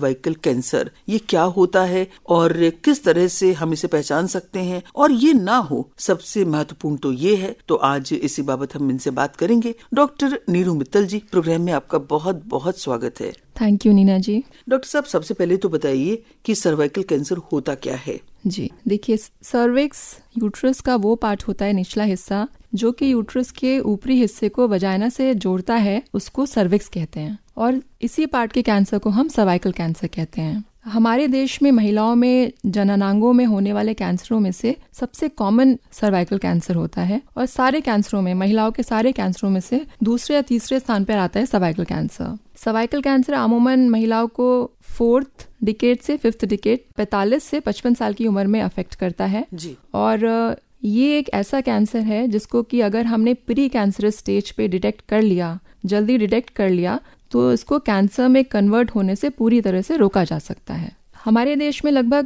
Cervical cancer, ये क्या होता है और किस तरह से हम इसे पहचान सकते हैं और ये ना हो, सबसे महत्वपूर्ण तो ये है। तो आज इसी बाबत हम इनसे बात करेंगे। डॉक्टर नीरू मित्तल जी, प्रोग्राम में आपका बहुत बहुत स्वागत है। Thank you Neena ji. Doctor साहब, सबसे पहले तो बताइए कि सर्वाइकल कैंसर होता क्या है? जी देखिए, सर्विक्स यूट्रस का वो पार्ट होता है, निचला हिस्सा, जो कि यूट्रस के ऊपरी हिस्से को वजाइना से जोड़ता है, उसको सर्विक्स कहते हैं। और इसी पार्ट के कैंसर को हम सर्वाइकल कैंसर कहते हैं। हमारे देश में महिलाओं में जननांगों में होने वाले कैंसरों में से सबसे कॉमन सर्वाइकल कैंसर होता है, और सारे कैंसरों में, महिलाओं के सारे कैंसरों में से दूसरे या तीसरे स्थान पर आता है सर्वाइकल कैंसर। सर्वाइकल कैंसर अमूमन महिलाओं को 4th डिकेड से 5th डिकेड 45 से 55 साल की उम्र में अफेक्ट करता है जी। और ये एक ऐसा कैंसर है जिसको कि अगर हमने प्री कैंसरस स्टेज पे डिटेक्ट कर लिया, जल्दी डिटेक्ट कर लिया, तो इसको कैंसर में कन्वर्ट होने से पूरी तरह से रोका जा सकता है। हमारे देश में लगभग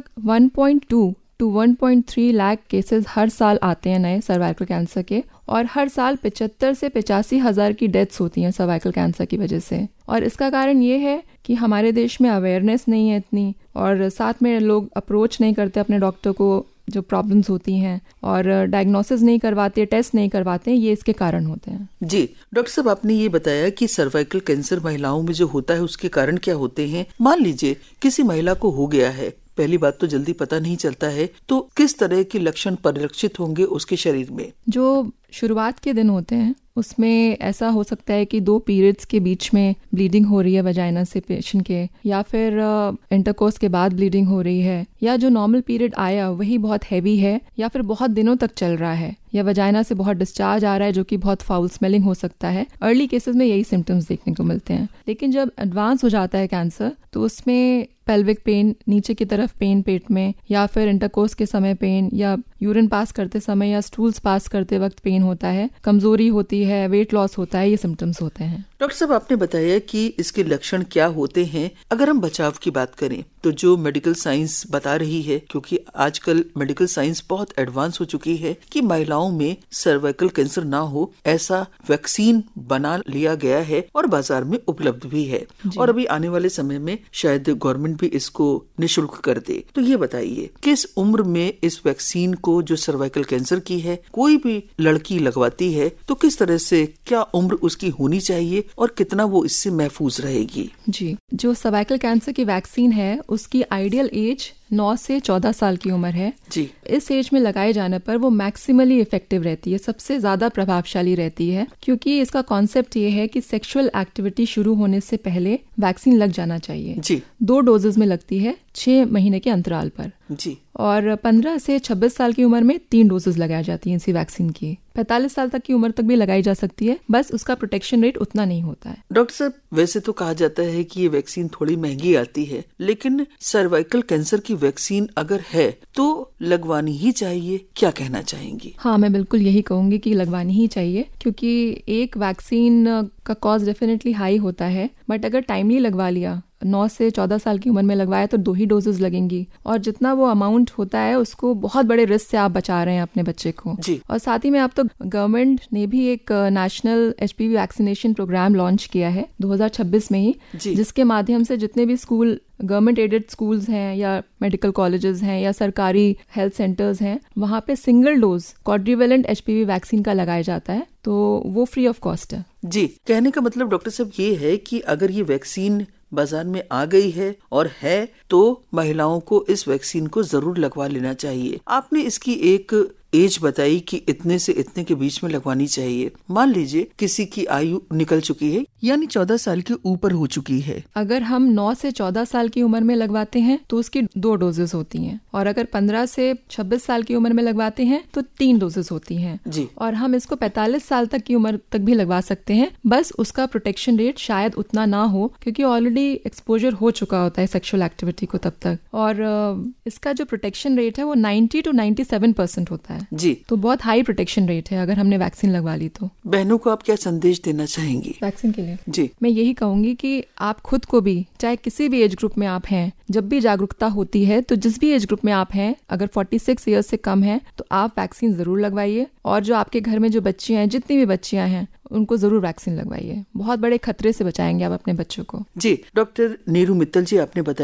1.2 to 1.3 लाख केसेस हर साल आते हैं नए सर्वाइकल कैंसर के, और हर साल 75 से 85 हजार की डेथ्स होती हैं सर्वाइकल कैंसर की वजह से। और इसका कारण ये है कि हमारे देश में अवेयरनेस नहीं है इतनी, और साथ में लोग अप्रोच नहीं करते अपने डॉक्टर को जो प्रॉब्लम्स होती हैं, और डायग्नोसिस नहीं करवाते, टेस्ट नहीं करवाते, ये इसके कारण होते हैं। जी डॉक्टर साहब, आपने ये बताया कि सर्वाइकल कैंसर महिलाओं में जो होता है उसके कारण क्या होते हैं। मान लीजिए किसी महिला को हो गया है, पहली बात तो जल्दी पता नहीं चलता है, तो किस तरह के लक्षण परिलक्षित होंगे उसके शरीर में? जो शुरुआत के दिन होते हैं उसमें ऐसा हो सकता है कि 2 पीरियड्स के बीच में ब्लीडिंग हो रही है वजाइना से पेशेंट के, या फिर इंटरकोर्स के बाद ब्लीडिंग हो रही है, या जो नॉर्मल पीरियड आया वही बहुत हैवी है, या फिर बहुत दिनों तक चल रहा है, या वजाइना से बहुत डिस्चार्ज आ रहा है जो कि बहुत फाउल स्मेलिंग हो सकता है। अर्ली केसेस में यही सिम्टम्स देखने को मिलते हैं। लेकिन जब एडवांस हो जाता है कैंसर, तो उसमें पेल्विक पेन, नीचे की तरफ पेन पेट में, या फिर इंटरकोर्स के समय पेन, या यूरिन पास करते समय या स्टूल्स पास करते वक्त पेन होता है, कमजोरी होती है, वेट लॉस होता है, ये सिम्टम्स होते हैं। डॉक्टर साहब, आपने बताया कि इसके लक्षण क्या होते हैं। अगर हम बचाव की बात करें तो जो मेडिकल साइंस बता रही है, क्योंकि आजकल मेडिकल साइंस बहुत एडवांस हो चुकी है, कि महिलाओं में सर्वाइकल कैंसर ना हो ऐसा वैक्सीन बना लिया गया है और बाजार में उपलब्ध भी है, और अभी आने वाले समय में शायद गवर्नमेंट भी इसको निःशुल्क कर दे। तो ये बताइए, किस उम्र में इस वैक्सीन को, जो सर्वाइकल कैंसर की है, कोई भी लड़की लगवाती है तो किस तरह से, क्या उम्र उसकी होनी चाहिए और कितना वो इससे महफूज रहेगी? जी, जो सर्वाइकल कैंसर की वैक्सीन है उसकी आइडियल एज 9 से 14 साल की उम्र है जी। इस एज में लगाए जाने पर वो मैक्सिमली इफेक्टिव रहती है, सबसे ज्यादा प्रभावशाली रहती है, क्योंकि इसका कॉन्सेप्ट ये है कि सेक्सुअल एक्टिविटी शुरू होने से पहले वैक्सीन लग जाना चाहिए जी। 2 डोजेस में लगती है 6 महीने के अंतराल पर जी। और 15 से 26 साल की उम्र में 3 डोजेस लगाई जाती हैं इसी वैक्सीन की। 45 साल तक की उम्र तक भी लगाई जा सकती है, बस उसका प्रोटेक्शन रेट उतना नहीं होता है। डॉक्टर साहब, वैसे तो कहा जाता है कि ये वैक्सीन थोड़ी महंगी आती है, लेकिन सर्वाइकल कैंसर की वैक्सीन अगर है तो लगवानी ही चाहिए, क्या कहना चाहेंगी? हाँ, मैं बिल्कुल यही कहूंगी कि लगवानी ही चाहिए, क्योंकि एक वैक्सीन का कॉस्ट डेफिनेटली हाई होता है, बट अगर टाइमली लगवा लिया, 9 से 14 साल की उम्र में लगवाया, तो 2 ही डोजेस लगेंगी, और जितना वो अमाउंट होता है उसको बहुत बड़े रिस्क से आप बचा रहे हैं अपने बच्चे को जी। और साथ ही में आप तो गवर्नमेंट ने भी एक national HPV vaccination programme launch किया है 2026 में ही, जिसके माध्यम से जितने भी स्कूल, गवर्नमेंट एडेड स्कूल्स हैं या मेडिकल कॉलेजेस हैं या सरकारी हेल्थ सेंटर्स हैं, वहाँ पे single dose quadrivalent HPV vaccine का लगाया जाता है, तो वो फ्री ऑफ कॉस्ट है जी। कहने का मतलब डॉक्टर साहब ये है कि अगर ये वैक्सीन बाजार में आ गई है और है तो महिलाओं को इस वैक्सीन को जरूर लगवा लेना चाहिए। आपने इसकी एक एज बताई कि इतने से इतने के बीच में लगवानी चाहिए। मान लीजिए किसी की आयु निकल चुकी है, यानी 14 साल के ऊपर हो चुकी है, अगर हम 9 से 14 साल की उम्र में लगवाते हैं तो उसकी 2 डोजेस होती हैं, और अगर 15 से 26 साल की उम्र में लगवाते हैं तो 3 डोजेस होती हैं जी। और हम इसको 45 साल तक की उम्र तक भी लगवा सकते हैं, बस उसका प्रोटेक्शन रेट शायद उतना ना हो, क्योंकि ऑलरेडी एक्सपोजर हो चुका होता है सेक्सुअल एक्टिविटी को तब तक, और इसका जो प्रोटेक्शन रेट है वो 90 to 97% होता है जी। तो बहुत हाई प्रोटेक्शन रेट है अगर हमने वैक्सीन लगवा ली तो। बहनों को आप क्या संदेश देना चाहेंगी वैक्सीन के लिए? जी, मैं यही कहूंगी कि आप खुद को भी, चाहे किसी भी एज ग्रुप में आप हैं, जब भी जागरूकता होती है तो जिस भी एज ग्रुप में आप हैं, अगर 46 ईयर्स से कम है तो आप वैक्सीन जरूर लगवाइए, और जो आपके घर में जो बच्चियां हैं, जितनी भी बच्चियां हैं, उनको जरूर वैक्सीन लगवाइए। बहुत बड़े खतरे से बचाएंगे आप अपने बच्चों को। जी, डॉक्टर नीरू मित्तल जी, आपने बताया